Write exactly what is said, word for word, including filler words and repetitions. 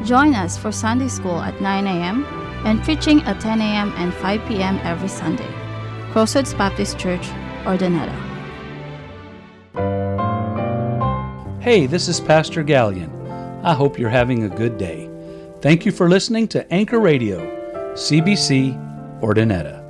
Join us for Sunday School at nine a.m. and preaching at ten a.m. and five p.m. every Sunday. Crossroads Baptist Church, Ordineta. Hey, this is Pastor Gallion. I hope you're having a good day. Thank you for listening to Anchor Radio, C B C, Ordineta.